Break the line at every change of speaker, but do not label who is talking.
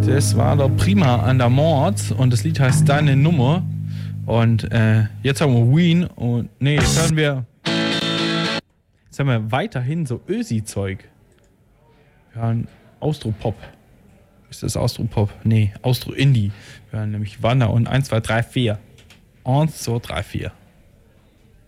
Das war der Prima an der Mord und das Lied heißt Deine Nummer. Und jetzt haben wir Ween und jetzt haben wir weiterhin so Ösi-Zeug. Ja, Austro-Pop. Ist das Austro-Pop? Nee, Austro-Indie. Wir haben nämlich Wanner und 1, 2, 3, 4. 1, 2, 3, 4.